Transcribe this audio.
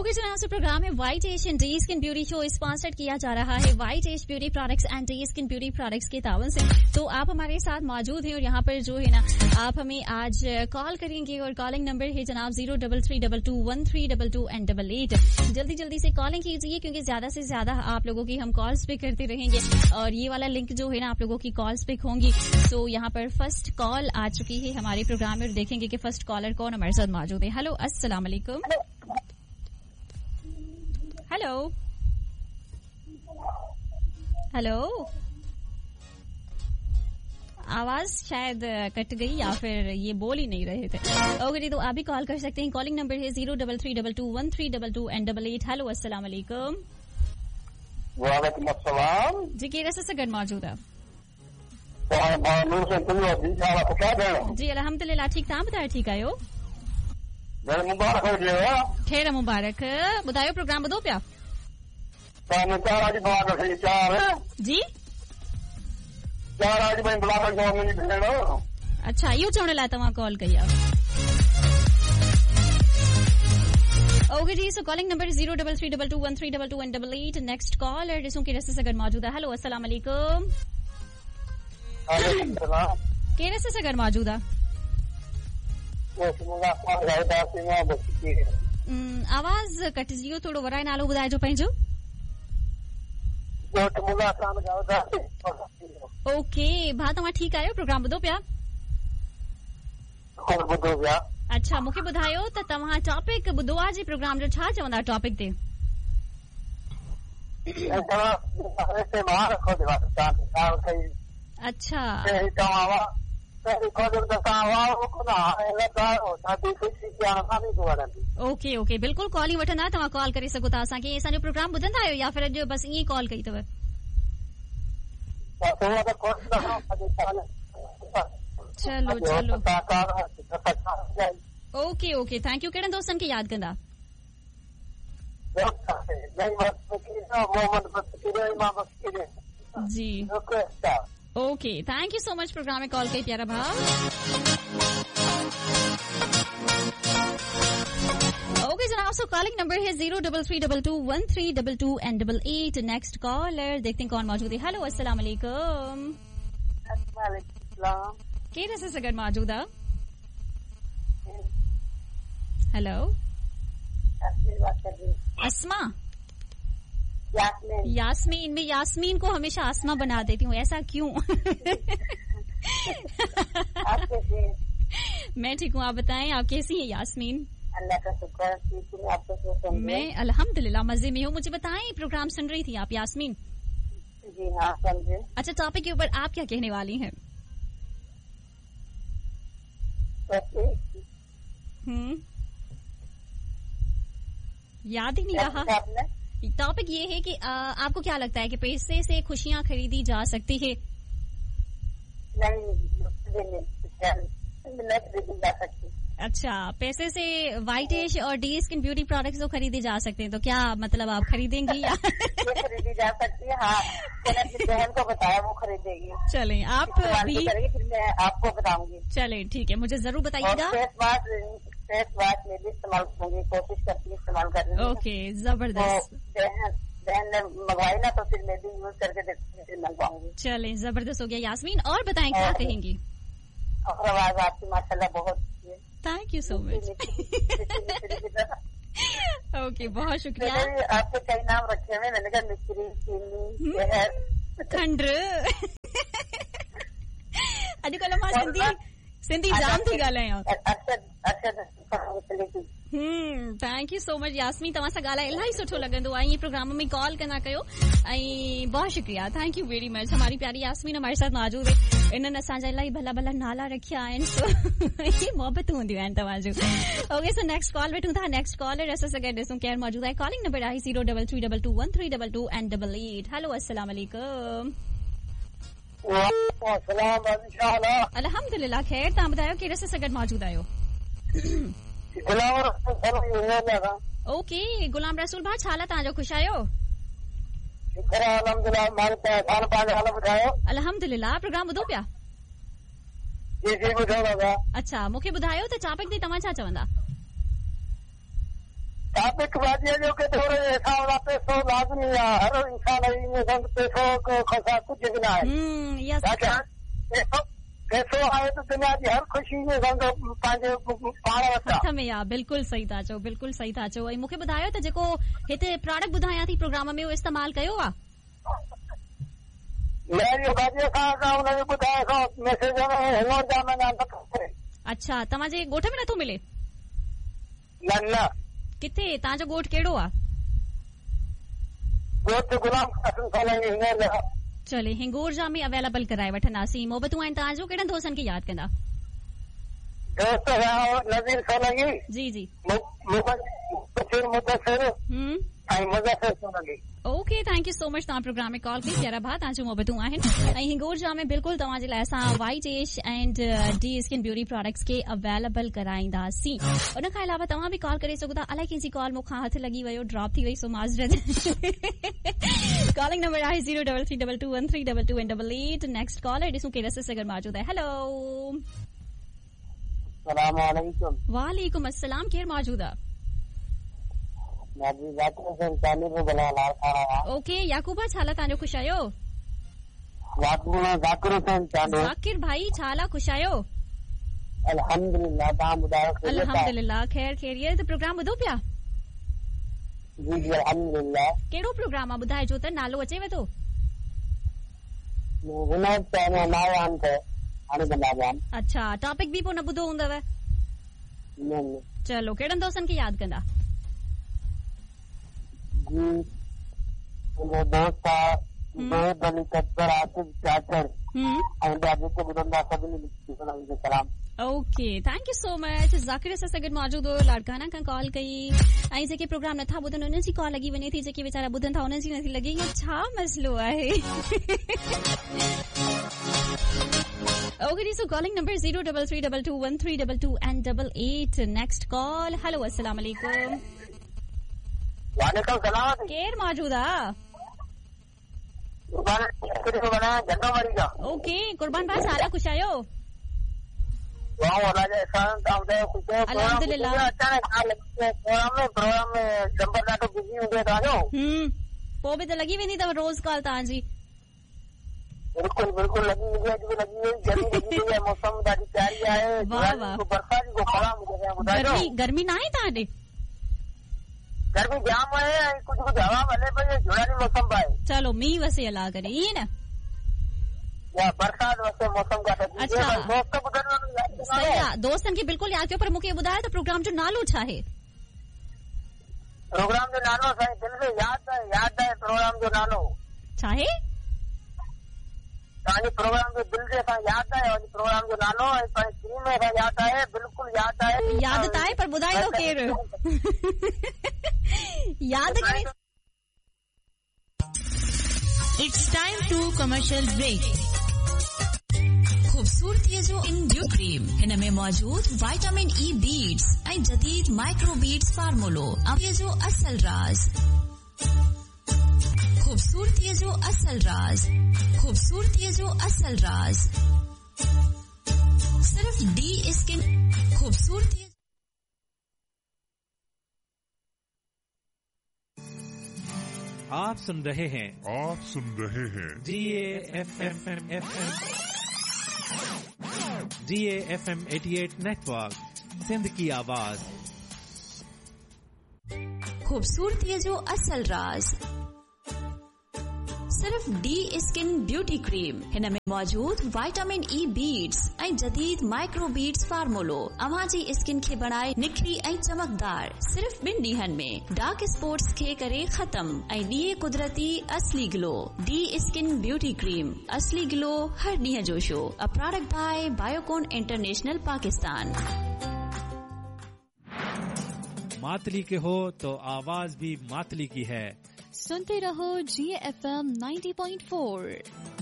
Okay जनाब, से programme है white ash and day skin beauty show sponsored किया जा रहा है white ash beauty products and day skin beauty products के तावन से। तो आप हमारे साथ मौजूद हैं और यहाँ पर जो है ना आप हमें आज कॉल करेंगे और कॉलिंग नंबर है जनाब 03321322 एंड 88। जल्दी जल्दी से कॉलिंग कीजिए क्योंकि ज्यादा से ज्यादा आप लोगों की हम कॉल्स पिक करते रहेंगे और ये वाला लिंक जो है ना आप लोगों की कॉल्स पिक होंगी। तो यहाँ पर फर्स्ट कॉल आ चुकी है हमारे प्रोग्राम में और देखेंगे कि फर्स्ट कॉलर कौन हमारे साथ मौजूद है। हेलो, अस्सलाम वालेकुम। हेलो हेलो, आवाज शायद कट गई या फिर ये बोल ही नहीं रहे थे। ओके जी, तो आप भी कॉल कर सकते हैं। कॉलिंग नंबर है 03321322 एंड 88। हेलो, अस्सलाम वालेकुम। वालेकुम अस्सलाम जी, केरा से सगन मौजूद है जी। अल्हम्दुलिल्लाह ठीक था, बताया ठीक आयो। मुबारक खैर मुबारक। बतायो प्रोग्राम बदो पिया जी। अच्छा, इहो चवण लाइ तव्हां कॉल कई आहे। Okay ji, so calling number 03321322 and 88। Next call है ॾिसूं केरे से सगन मौजूद है। हेलो, अस्सलाम वालेकुम। केरे से सगन मौजूद है? आवाज कटजियो थोड़ो, वराए नालो ॿुधाइजो पंहिंजो। ओके भा, तव्हां ठीकु आहियो? प्रोग्राम ॿुधो पिया? अच्छा, मूंखे ॿुधायो त तव्हां टॉपिक ॿुधो आहे जी प्रोग्राम जो, छा चवंदा टॉपिक ते? अच्छा ओके ओके, बिल्कुल कॉल ई वठंदा। तव्हां कॉल करे सघो था असांखे। असांजो प्रोग्राम ॿुधंदा आहियो या फिर अॼु बस ईअं कॉल कई अथव? चलो चलो, ओके ओके, थैंक यू। कहिड़े दोस्तनि खे यादि कंदा? जी okay, thank you so much programme में कॉल कई प्यारा भाव। ओके जनाब, सो कॉलिंग नंबर है 03321322 एंड 88। नेक्स्ट कॉलर देखते हैं कौन मौजूद है। हेलो, अस्सलाम वालेकुम। केरे से सगन मौजूद है? हेलो, अस्मा। यास्मीन, मैं यास्मीन को हमेशा आसमा बना देती हूँ, ऐसा क्यों? मैं ठीक हूँ, आप बताएं आप कैसी हैं यास्मीन? अल्लाह का शुक्र है, आपको मैं अल्हम्दुलिल्लाह मजे में हूँ। मुझे बताएं प्रोग्राम सुन रही थी आप यास्मीन? जी हाँ, समझे। अच्छा, टॉपिक के ऊपर आप क्या कहने वाली हैं? याद ही नहीं रहा। टॉपिक ये है कि आपको क्या लगता है कि पैसे से खुशियाँ खरीदी जा सकती है? नहीं खरीदी जा सकती। अच्छा, पैसे से व्हाइट एश और डी स्किन ब्यूटी प्रोडक्ट्स तो खरीदे जा सकते हैं, तो क्या मतलब आप खरीदेंगी या? खरीदी जा सकती है, हाँ। अपनी बहन को बताया, वो खरीदेगी। चलें, आप भी फिर मैं आपको बताऊंगी। चलें ठीक है, मुझे जरूर बताइएगा। फेस वॉश में भी इस्तेमाल करूंगी, कोशिश करती हूँ इस्तेमाल करने की। ओके, जबरदस्त। बहन ने मंगवाई ना, तो फिर मैं भी यूज करके देखती मंगवाऊंगी। चलें, जबरदस्त हो गया यास्मीन। और बताएं क्या कहेंगी? और आवाज आपकी माशाल्लाह बहुत। Thank you so much. Okay, बहुत शुक्रिया। आपके कई नाम रखे हुए, मैंने कहा मिस्त्री, चीनी, खंड्र। अॼुकल्ह मां सिंधी जाम थी ॻाल्हायां। Thank you so much Yasmin, तव्हां सां ॻाल्हाए इलाही सुठो लॻंदो आहे। ये प्रोग्राम में कॉल कंदा कयो ऐं बहुत शुक्रिया, थैंक यू वेरी मच। हमारी प्यारी यास्मीन हमारे साथ मौजूद है। इन्हनि असांजा इलाही भला भला नाला रखिया आहिनि, सो ये मोहबतूं हूंदियूं आहिनि तव्हांजूं। ओके, सो नेक्स्ट कॉल वेठूं था। नेक्स्ट कॉलर असां सां गॾु ॾिसूं केरु मौजूद आहे। कॉलिंग नंबर आहे 03321322 एंड 88। हेलो, अस्सलाम वालेकुम। अल्हम्दुलिल्लाह खैर, तव्हां ॿुधायो कहिड़े से सगॾु मौजूद आहियो? ओके, गुलाम रसूल भाउ, छा हाल आहे तव्हांजो? ख़ुशि आहियो? अल्हम्दुलिल्लाह। प्रोग्राम ॿुधो पिया? अच्छा, मूंखे ॿुधायो त टॉपिक ते तव्हां छा चवंदा? टॉपिक वाजिया जो के थोड़े ऐसा वाला पैसो लाजमी है हर इंसान इन संग पैसो को खसा कुछ भी ना है यस पैसो आए तो दुनिया जी हर खुशी में संग पंहिंजे पाण वटा हथ में आहे बिल्कुल सही था चओ बिल्कुल सही था चओ ऐं मूंखे ॿुधायो त जेको हिते प्रोडक्ट ॿुधायां थी प्रोग्राम में उहो इस्तेमाल कयो आहे मेरी वाजिया सां उन्हें ॿुधायो मैसेज में हिंगोर जा में नाम अच्छा तव्हांजे ॻोठ में नथो मिले न किथे तव्हांजो ॻोठ कहिड़ो आहे ॻोठ गुलाम कासिम सोलंकी हिंगोर चले हिंगोर जा में अवेलेबल कराए वठंदासीं मोहबतूं आहिनि तव्हांजो कहिड़नि दोस्तनि खे यादि कंदा दोस्त नज़ीर सोलंकी जी जी मुदस्सिर ऐं Muzaffar Solanki okay thank you so much तव्हां प्रोग्राम में कॉल कई प्यारा भाउ तव्हांजूं मोहबतूं आहिनि ऐं हिंगोर जा में बिल्कुलु तव्हांजे लाइ असां white ash and D skin beauty products खे अवेलेबल कराईंदासीं उन खां अलावा तव्हां बि कॉल करे सघो था अलाए कंहिंजी कॉल मूंखां हथ लॻी वियो ड्रॉप थी वई सो माज़रत कॉलिंग नंबर आहे 03322132288 नेक्स्ट कॉलर ॾिसूं केरु असां सां गॾु मौजूद आहे हेलो सलाम वालेकुम वालेकुम अस्सलाम केरु मौजूद आहे ओके याकूबा छा हाल तव्हांजो ख़ुशि आहियो ज़ाकिर भाई छा हाल ख़ुशि आहियो अल्हम्दुलिल्लाह ख़ैर ख़ैरियत प्रोग्राम ॿुधो पिया कहिड़ो प्रोग्राम आहे ॿुधाइजो त नालो अचेव थो अच्छा टॉपिक बि पोइ न ॿुधो हूंदव चलो कहिड़नि दोस्तनि खे यादि कंदा मुंहिंजो दोस्त आहे ज़ोहिब अली तकबर आसिफ चाचर ऐं ॿिया जेके ॿुधंदा सभिनी खे सलाम okay thank you so much Zakir सां गॾु मौजूद हो लाड़काना खां कॉल कई ऐं जेके प्रोग्राम नथा ॿुधनि उन्हनि जी कॉल लॻी वञे थी जेके वीचारा ॿुधनि था उन्हनि जी नथी लॻे ईअं छा मसइलो आहे ओके ॾिसो calling number 033221322 and 88 next call hello अस्सलाम वालेकुम वालेकुम सलाम केरु मौजूद आहे ओके कुर्बान भाई सारा ख़ुशि आहियो अल्हम्दुलिल्लाह पोइ बि त लॻी वेंदी अथव रोज़ कॉल तव्हांजी बिल्कुल बिल्कुल लगी मौसम ॾाढी प्यारी आहे गर्मी न आहे तव्हां ॾे गर्मी जाम आहे ऐं कुछ हवा हले पई जुड़ानी मौसम आहे चलो मींहुं वसे अला करे ईअं न या बरसात वसे मौसम का अच्छा सही आहे दोस्तनि खे बिल्कुलु यादि कयो पर मूंखे ॿुधायो त प्रोग्राम जो नालो छा आहे प्रोग्राम जो नालो साईं दिलि में यादि आहे प्रोग्राम जो नालो छा आहे तव्हांजे प्रोग्राम जो दिलि जे असां यादि आहे प्रोग्राम जो नालो ऐं पंहिंजी स्क्रीन में असां यादि आहे बिल्कुलु यादि आहे यादि त आहे पर ॿुधाईंदो केरु यादि करे it's time two commercial brake खूबसूरतीअ जो इंड्यू क्रीम हिन में मौजूद विटामिन ई बीड्स ऐं जदीद माइक्रो बीड्स फार्मूलो अमले जो असल राज खूबसूरतीअ जो असल राज खूबसूरतीअ जो असल राज सिर्फ डी स्किन खूबसूरती आप सुन रहे हैं DAFM 88 नेटवर्क सिंध की आवाज खूबसूरतीअ जो असल राज सिर्फ डी स्किन ब्यूटी क्रीम हिन में मौजूद विटामिन ई बीड्स ऐं जदीद माइक्रो बीड्स फार्मूलो अव्हां जी स्किन खे बणाए निखरी ऐं चमकदार सिर्फ 2 ॾींहनि में डार्क स्पॉट्स खे करे ख़त्म ऐं ॾिए कुदरती असली glow D skin beauty cream असली ग्लो हर ॾींहं जो show a product by Biocon international Pakistan Matali के हो तो आवाज भी मातली की है सुनते रहो GFM 90.4।